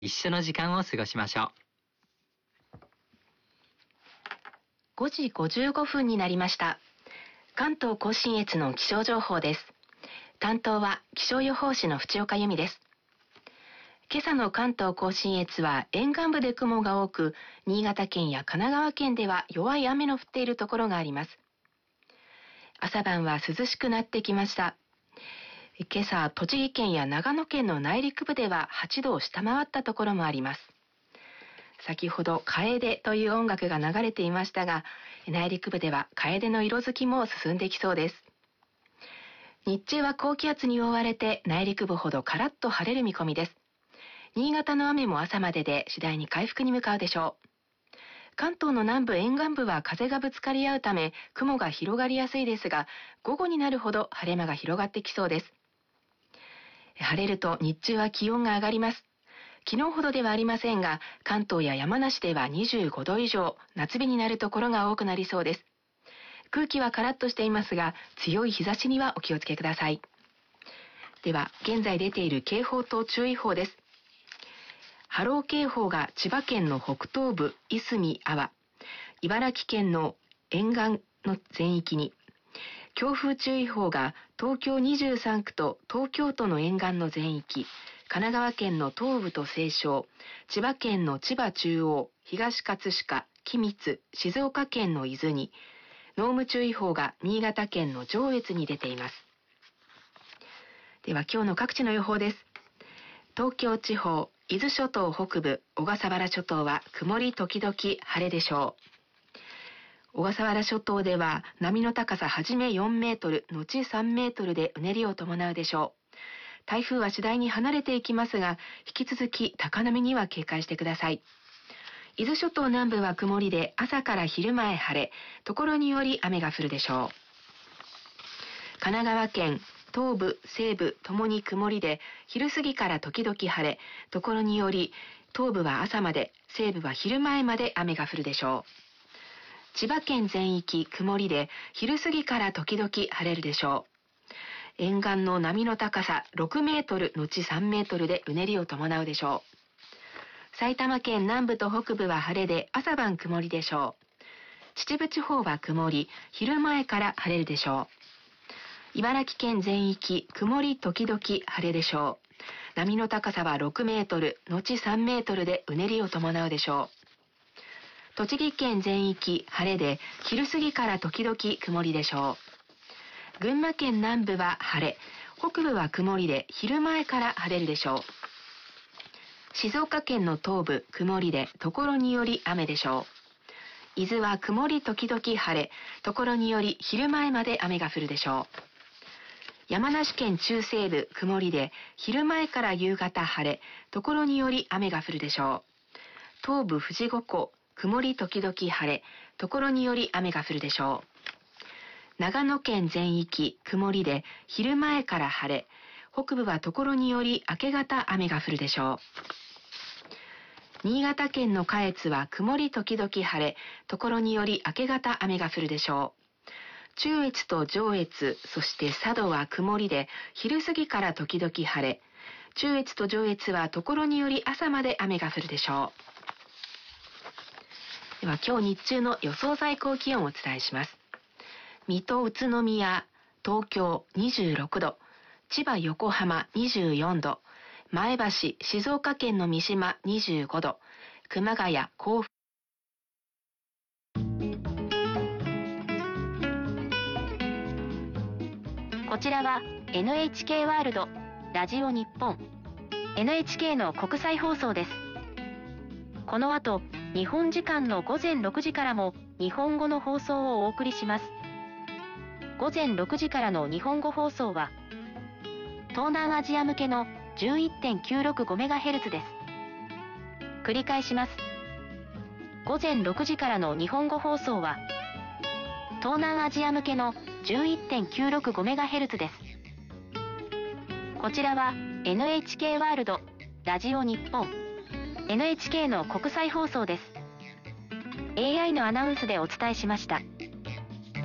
一緒の時間を過ごしましょう。 5時55分になりました。関東甲信越の気象情報です。担当は気象予報士の淵岡由美です。今朝の関東甲信越は沿岸部で雲が多く、新潟県や神奈川県では弱い雨の降っているところがあります。朝晩は涼しくなってきました。今朝、栃木県や長野県の内陸部では8度を下回ったところもあります。先ほど楓という音楽が流れていましたが、内陸部では楓の色づきも進んできそうです。日中は高気圧に覆われて内陸部ほどカラッと晴れる見込みです。新潟の雨も朝までで次第に回復に向かうでしょう。関東の南部沿岸部は風がぶつかり合うため雲が広がりやすいですが、午後になるほど晴れ間が広がってきそうです。晴れると日中は気温が上がります。昨日ほどではありませんが、関東や山梨では25度以上、夏日になるところが多くなりそうです。空気はカラッとしていますが、強い日差しにはお気をつけください。では、現在出ている警報と注意報です。波浪警報が千葉県の北東部、いすみ、安房、茨城県の沿岸の全域に、強風注意報が東京23区と東京都の沿岸の全域、神奈川県の東部と西湘、千葉県の千葉中央、東葛飾、君津、静岡県の伊豆に、濃霧注意報が新潟県の上越に出ています。では今日の各地の予報です。東京地方、伊豆諸島北部、小笠原諸島は曇り時々晴れでしょう。小笠原諸島では波の高さはじめ4メートル、後3メートルでうねりを伴うでしょう。台風は次第に離れていきますが、引き続き高波には警戒してください。伊豆諸島南部は曇りで朝から昼前晴れ、ところにより雨が降るでしょう。神奈川県東部、西部ともに曇りで昼過ぎから時々晴れ、ところにより東部は朝まで、西部は昼前まで雨が降るでしょう。千葉県全域曇りで昼過ぎから時々晴れるでしょう。沿岸の波の高さ6メートル後3メートルでうねりを伴うでしょう。埼玉県南部と北部は晴れで朝晩曇りでしょう。秩父地方は曇り、昼前から晴れるでしょう。茨城県全域曇り時々晴れでしょう。波の高さは6メートル後3メートルでうねりを伴うでしょう。栃木県全域晴れで昼過ぎから時々曇りでしょう。群馬県南部は晴れ、北部は曇りで昼前から晴れるでしょう。静岡県の東部曇りでところにより雨でしょう。伊豆は曇り時々晴れ、ところにより昼前まで雨が降るでしょう。山梨県中西部曇りで昼前から夕方晴れ、ところにより雨が降るでしょう。東部富士五湖曇り時々晴れ、ところにより雨が降るでしょう。長野県全域曇りで昼前から晴れ、北部はところにより明け方雨が降るでしょう。新潟県の下越は曇り時々晴れ、ところにより明け方雨が降るでしょう。中越と上越、そして佐渡は曇りで昼過ぎから時々晴れ、中越と上越はところにより朝まで雨が降るでしょう。では今日日中の予想最高気温をお伝えします。水戸、宇都宮、東京26度、千葉、横浜24度、前橋、静岡県の三島25度、熊谷、甲府。 こちらは NHK ワールド、ラジオ日本、NHK の国際放送です。この後、日本時間の午前6時からも日本語の放送をお送りします。午前6時からの日本語放送は、東南アジア向けの 11.965MHz です。繰り返します。午前6時からの日本語放送は、東南アジア向けの 11.965MHz です。こちらは NHK ワールド、ラジオ日本、NHK の国際放送です。AI のアナウンスでお伝えしました。